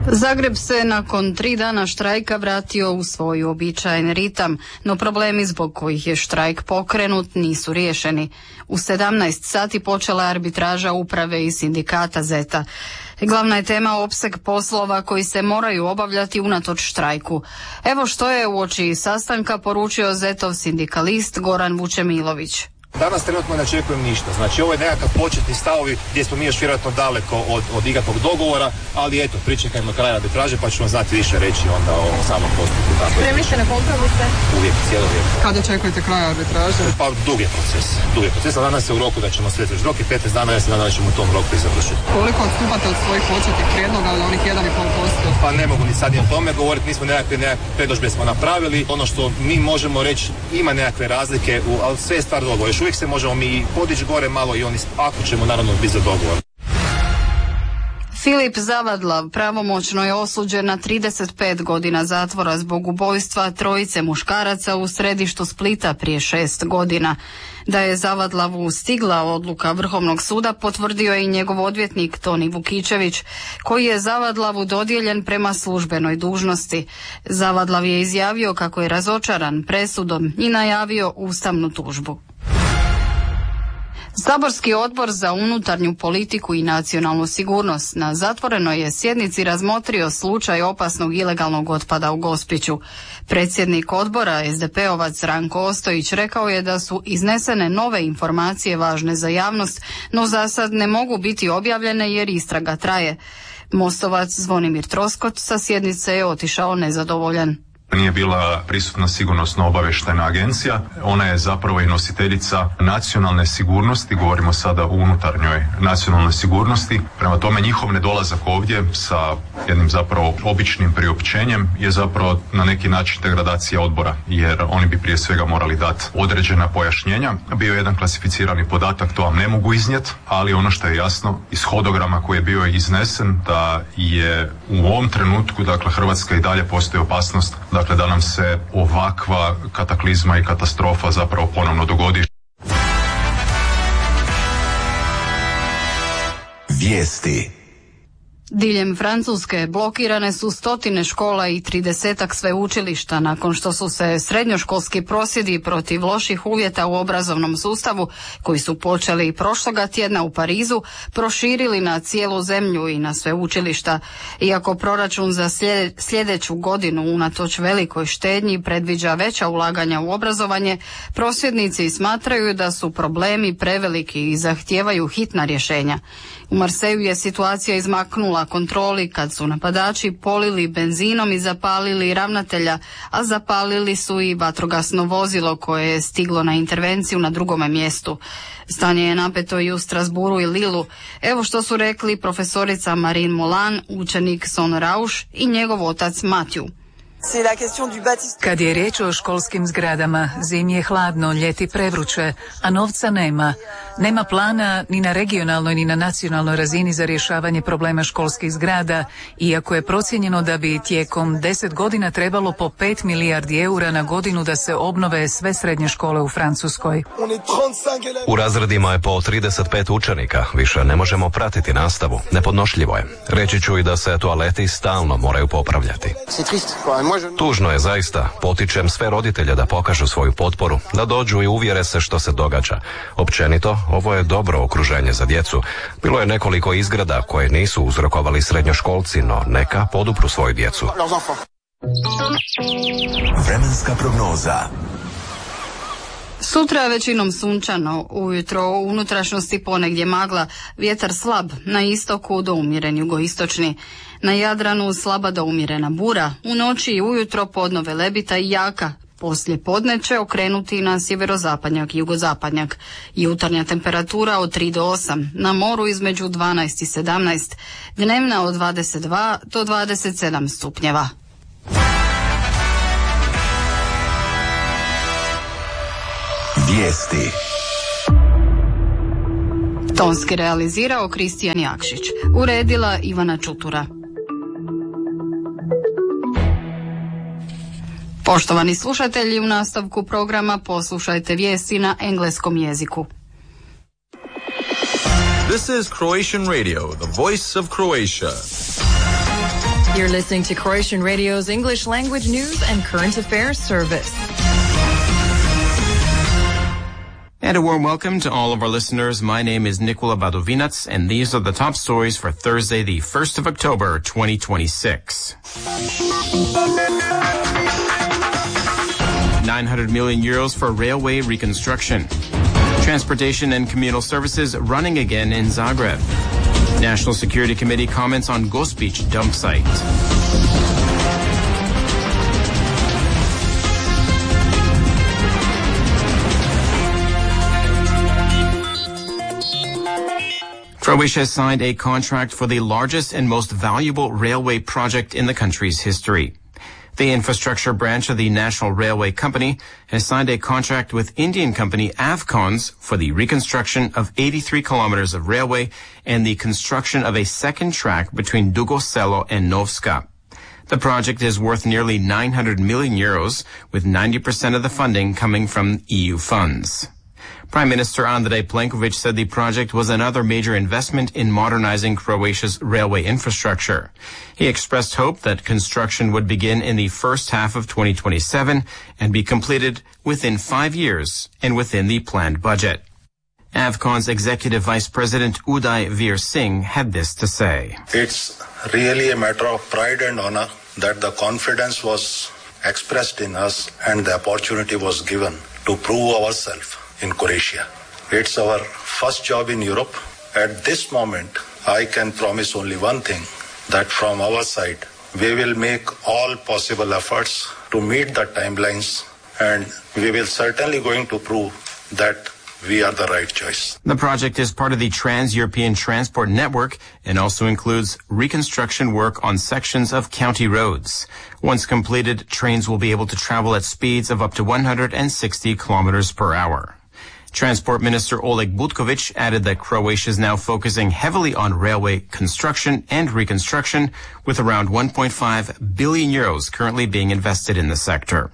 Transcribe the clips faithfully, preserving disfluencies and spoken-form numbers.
Zagreb se nakon tri dana štrajka vratio u svoj uobičajeni ritam, no problemi zbog kojih je štrajk pokrenut nisu riješeni. U sedamnaest sati počela je arbitraža uprave i sindikata Zeta. Glavna je tema opseg poslova koji se moraju obavljati unatoč štrajku. Evo što je uoči sastanka poručio Zetov sindikalist Goran Vučemilović. Danas trenutno ne očekujem ništa. Znači ovo je nekakav početni stavovi gdje smo mi još vjerojatno daleko od, od ikakvog dogovora, ali eto, pričekajmo kraj arbitraže pa ćemo znati više reći onda o samom postupku. Spremni ste na kompromise? Uvijek, cijelo vrijeme. Kada očekujete kraj arbitraže? Pa dug je proces. Dug je proces, ali danas je u roku da ćemo sve rok i petnaest dana, ja se nadam da ćemo u tom roku i završiti. Koliko odstupate od svojih početnih prijedloga od onih jedan zarez pet posto? Pa ne mogu ni sad ni o tome govoriti, mi smo nekakve, nekakve predložbe smo napravili. Ono što mi možemo reći, ima nekakve razlike, u, ali sve je stvar dogovora. Još uvijek se možemo mi podići gore malo i oni, ako ćemo naravno biti za dogovor. Filip Zavadlav pravomoćno je osuđen na trideset pet godina zatvora zbog ubojstva trojice muškaraca u središtu Splita prije šest godina. Da je Zavadlavu stigla odluka Vrhovnog suda potvrdio je i njegov odvjetnik Toni Vukičević, koji je Zavadlavu dodijeljen prema službenoj dužnosti. Zavadlav je izjavio kako je razočaran presudom i najavio ustavnu tužbu. Saborski odbor za unutarnju politiku i nacionalnu sigurnost na zatvorenoj je sjednici razmotrio slučaj opasnog ilegalnog otpada u Gospiću. Predsjednik odbora, es de pe-ovac Ranko Ostojić, rekao je da su iznesene nove informacije važne za javnost, no za sad ne mogu biti objavljene jer istraga traje. Mostovac Zvonimir Troskot sa sjednice je otišao nezadovoljan. Nije bila prisutna sigurnosno-obavještajna agencija, ona je zapravo i nositeljica nacionalne sigurnosti, govorimo sada o unutarnjoj nacionalnoj sigurnosti. Prema tome njihov nedolazak ovdje sa jednim zapravo običnim priopćenjem je zapravo na neki način degradacija odbora, jer oni bi prije svega morali dati određena pojašnjenja. Bio je jedan klasificirani podatak, to vam ne mogu iznijeti, ali ono što je jasno iz hodograma koji je bio iznesen da je u ovom trenutku, dakle Hrvatska i dalje postoji opasnost dakle da nam se ovakva kataklizma i katastrofa zapravo ponovno dogodi. Vijesti. Diljem Francuske blokirane su stotine škola i tridesetak sveučilišta nakon što su se srednjoškolski prosvjedi protiv loših uvjeta u obrazovnom sustavu, koji su počeli prošloga tjedna u Parizu, proširili na cijelu zemlju i na sveučilišta. Iako proračun za sljedeću godinu unatoč velikoj štednji predviđa veća ulaganja u obrazovanje, prosvjednici smatraju da su problemi preveliki i zahtijevaju hitna rješenja. U Marseju je situacija izmaknula kontroli kad su napadači polili benzinom i zapalili ravnatelja, a zapalili su i vatrogasno vozilo koje je stiglo na intervenciju na drugome mjestu. Stanje je napeto i u Strasburu i Lilu. Evo što su rekli profesorica Marine Molan, učenik Son Rauš i njegov otac Matiju. Kad je riječ o školskim zgradama, zimi je hladno, ljeti prevruće, a novca nema. Nema plana ni na regionalnoj ni na nacionalnoj razini za rješavanje problema školskih zgrada, iako je procijenjeno da bi tijekom deset godina trebalo po pet milijardi eura na godinu da se obnove sve srednje škole u Francuskoj. U razredima je po trideset pet učenika, više ne možemo pratiti nastavu, nepodnošljivo je. Reći ću i da se toaleti stalno moraju popravljati. Tužno je zaista, potičem sve roditelje da pokažu svoju potporu, da dođu i uvjere se što se događa. Općenito, ovo je dobro okruženje za djecu. Bilo je nekoliko izgrada koje nisu uzrokovali srednjoškolci, no neka podupru svoju djecu. Vremenska prognoza. Sutra većinom sunčano, ujutro u unutrašnjosti ponegdje magla, vjetar slab, na istoku do umjeren jugoistočni. Na Jadranu slaba do umjerena bura, u noći i ujutro podnove lebita i jaka, poslije podne će okrenuti na sjeverozapadnjak i jugozapadnjak. Jutarnja temperatura od tri do osam, na moru između dvanaest i sedamnaest, dnevna od dvadeset dva do dvadeset sedam stupnjeva. Vijesti. Tonski realizirao Kristijan Jakšić, uredila Ivana Čutura. Poštovani slušatelji, u nastavku programa poslušajte vijesti na engleskom jeziku. This is Croatian Radio, the voice of Croatia. You're listening to Croatian Radio's English language news and current affairs service. And a warm welcome to all of our listeners. My name is Nikola Badovinac, and these are the top stories for Thursday, the first of October, twenty twenty-six. nine hundred million euros for railway reconstruction. Transportation and communal services running again in Zagreb. National Security Committee comments on Gospić dump site. Croatia has signed a contract for the largest and most valuable railway project in the country's history. The infrastructure branch of the National Railway Company has signed a contract with Indian company Avcons for the reconstruction of eighty-three kilometers of railway and the construction of a second track between Dugo Selo and Novska. The project is worth nearly nine hundred million euros, with ninety percent of the funding coming from E U funds. Prime Minister Andrej Plenković said the project was another major investment in modernizing Croatia's railway infrastructure. He expressed hope that construction would begin in the first half of twenty twenty-seven and be completed within five years and within the planned budget. Avcon's Executive Vice President Uday Veer Singh had this to say. It's really a matter of pride and honor that the confidence was expressed in us and the opportunity was given to prove ourselves in Croatia. It's our first job in Europe. At this moment, I can promise only one thing, that from our side, we will make all possible efforts to meet the timelines, and we will certainly going to prove that we are the right choice. The project is part of the Trans-European Transport Network and also includes reconstruction work on sections of county roads. Once completed, trains will be able to travel at speeds of up to one hundred sixty kilometers per hour. Transport Minister Oleg Butković added that Croatia is now focusing heavily on railway construction and reconstruction, with around one point five billion euros currently being invested in the sector.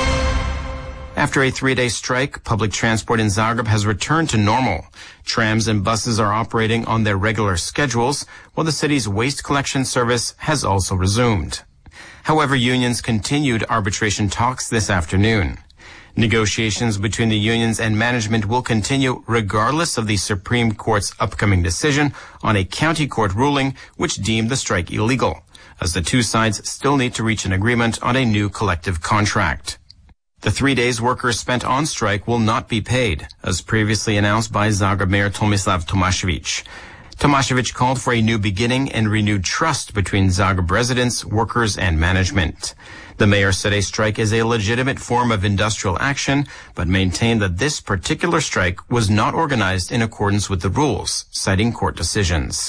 After a three-day strike, public transport in Zagreb has returned to normal. Trams and buses are operating on their regular schedules, while the city's waste collection service has also resumed. However, unions continued arbitration talks this afternoon. Negotiations between the unions and management will continue regardless of the Supreme Court's upcoming decision on a county court ruling which deemed the strike illegal, as the two sides still need to reach an agreement on a new collective contract. The three days workers spent on strike will not be paid, as previously announced by Zagreb Mayor Tomislav Tomašević. Tomašević called for a new beginning and renewed trust between Zagreb residents, workers, and management. The mayor said a strike is a legitimate form of industrial action, but maintained that this particular strike was not organized in accordance with the rules, citing court decisions.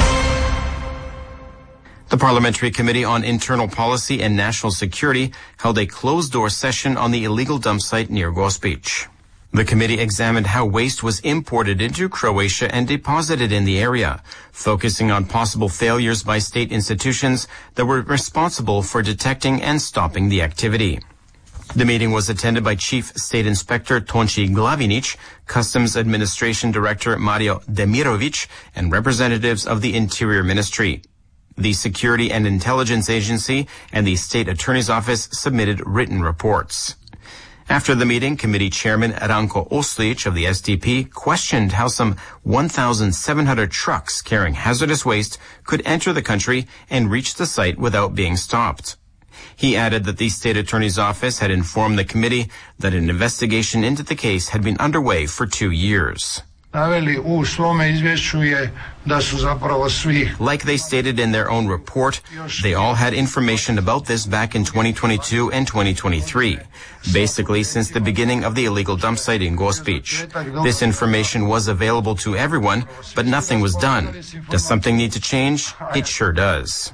The Parliamentary Committee on Internal Policy and National Security held a closed-door session on the illegal dump site near Gospić. The committee examined how waste was imported into Croatia and deposited in the area, focusing on possible failures by state institutions that were responsible for detecting and stopping the activity. The meeting was attended by Chief State Inspector Tonči Glavinić, Customs Administration Director Mario Demirović, and representatives of the Interior Ministry. The Security and Intelligence Agency and the State Attorney's Office submitted written reports. After the meeting, Committee Chairman Ranko Ostojić of the S D P questioned how some one thousand seven hundred trucks carrying hazardous waste could enter the country and reach the site without being stopped. He added that the State Attorney's Office had informed the committee that an investigation into the case had been underway for two years. Like they stated in their own report, they all had information about this back in twenty twenty-two and twenty twenty-three, basically since the beginning of the illegal dump site in Gospić. This information was available to everyone, but nothing was done. Does something need to change? It sure does.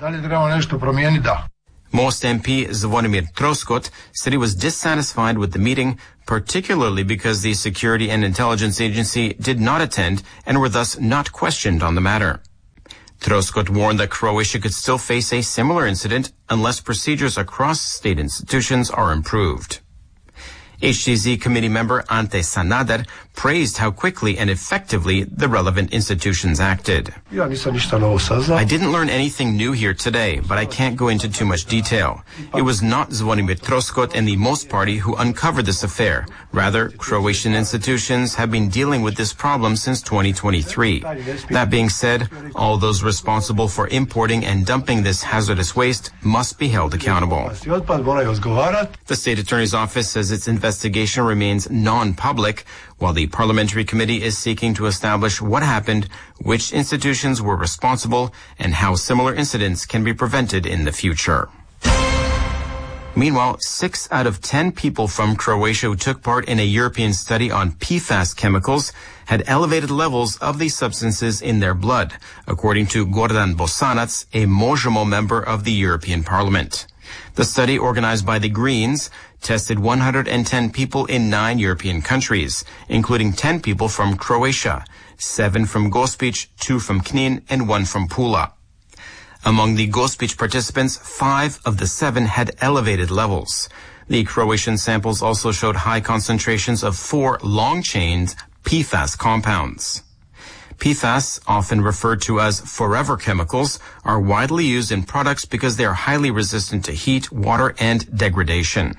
Most M P Zvonimir Troskot said he was dissatisfied with the meeting, particularly because the Security and Intelligence Agency did not attend and were thus not questioned on the matter. Troskot warned that Croatia could still face a similar incident unless procedures across state institutions are improved. H T Z committee member Ante Sanader praised how quickly and effectively the relevant institutions acted. I didn't learn anything new here today, but I can't go into too much detail. It was not Zvonimir Troskot and the Most Party who uncovered this affair. Rather, Croatian institutions have been dealing with this problem since twenty twenty-three. That being said, all those responsible for importing and dumping this hazardous waste must be held accountable. The State Attorney's Office says its investigation remains non-public, while the parliamentary committee is seeking to establish what happened, which institutions were responsible, and how similar incidents can be prevented in the future. Meanwhile, six out of ten people from Croatia who took part in a European study on P FAS chemicals had elevated levels of these substances in their blood, according to Gordan Bosanac, a Možemo member of the European Parliament. The study, organized by the Greens, tested one hundred ten people in nine European countries, including ten people from Croatia, seven from Gospić, two from Knin, and one from Pula. Among the Gospić participants, five of the seven had elevated levels. The Croatian samples also showed high concentrations of four long-chain P FAS compounds. P FAS, often referred to as forever chemicals, are widely used in products because they are highly resistant to heat, water, and degradation.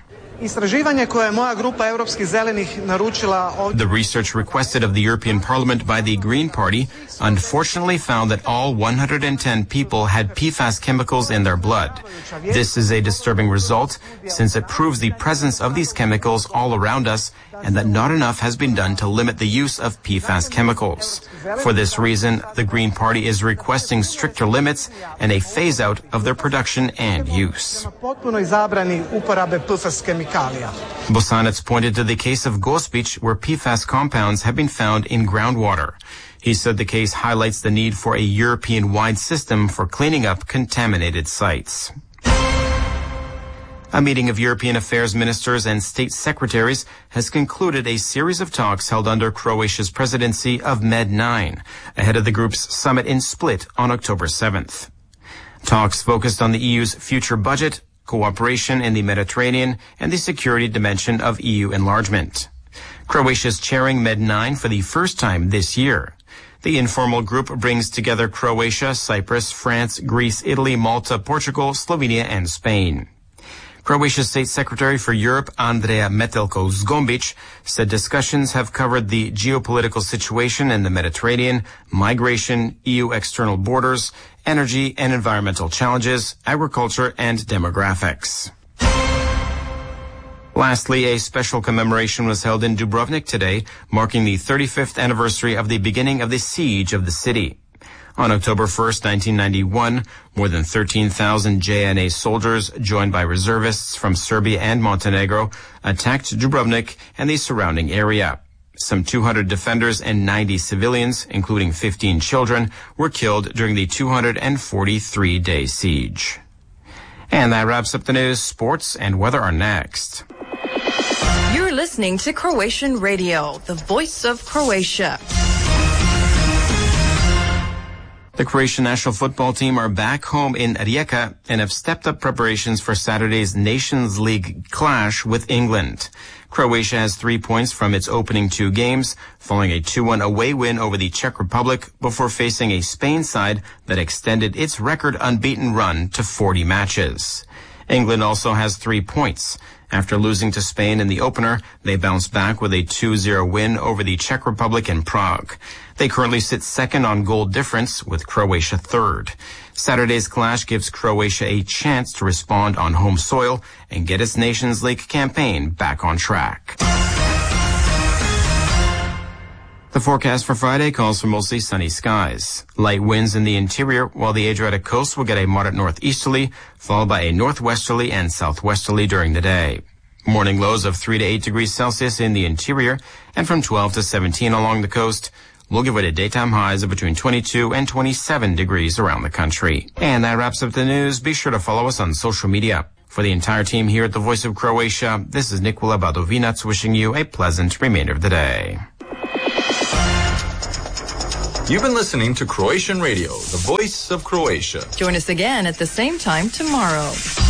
The research requested of the European Parliament by the Green Party unfortunately found that all one hundred ten people had P FAS chemicals in their blood. This is a disturbing result since it proves the presence of these chemicals all around us and that not enough has been done to limit the use of P FAS chemicals. For this reason, the Green Party is requesting stricter limits and a phase-out of their production and use. Bosanac pointed to the case of Gospić, where P FAS compounds have been found in groundwater. He said the case highlights the need for a European-wide system for cleaning up contaminated sites. A meeting of European Affairs ministers and state secretaries has concluded a series of talks held under Croatia's presidency of Med nine, ahead of the group's summit in Split on October seventh. Talks focused on the E U's future budget, cooperation in the Mediterranean, and the security dimension of E U enlargement. Croatia is chairing Med nine for the first time this year. The informal group brings together Croatia, Cyprus, France, Greece, Italy, Malta, Portugal, Slovenia, and Spain. Croatia's State Secretary for Europe, Andrea Metelko-Zgombic, said discussions have covered the geopolitical situation in the Mediterranean, migration, E U external borders, energy and environmental challenges, agriculture, and demographics. Lastly, a special commemoration was held in Dubrovnik today, marking the thirty-fifth anniversary of the beginning of the siege of the city. On October first, nineteen ninety-one, more than thirteen thousand J N A soldiers, joined by reservists from Serbia and Montenegro, attacked Dubrovnik and the surrounding area. Some two hundred defenders and ninety civilians, including fifteen children, were killed during the two hundred forty-three day siege. And that wraps up the news. Sports and weather are next. You're listening to Croatian Radio, the voice of Croatia. The Croatian national football team are back home in Rijeka and have stepped up preparations for Saturday's Nations League clash with England. Croatia has three points from its opening two games, following a two one away win over the Czech Republic before facing a Spain side that extended its record unbeaten run to forty matches. England also has three points. After losing to Spain in the opener, they bounced back with a two zero win over the Czech Republic in Prague. They currently sit second on goal difference, with Croatia third. Saturday's clash gives Croatia a chance to respond on home soil and get its Nations League campaign back on track. The forecast for Friday calls for mostly sunny skies. Light winds in the interior, while the Adriatic coast will get a moderate northeasterly, followed by a northwesterly and southwesterly during the day. Morning lows of three to eight degrees Celsius in the interior, and from twelve to seventeen along the coast. We'll give way to daytime highs of between twenty-two and twenty-seven degrees around the country. And that wraps up the news. Be sure to follow us on social media. For the entire team here at the Voice of Croatia, this is Nikola Badovinac wishing you a pleasant remainder of the day. You've been listening to Croatian Radio, the voice of Croatia. Join us again at the same time tomorrow.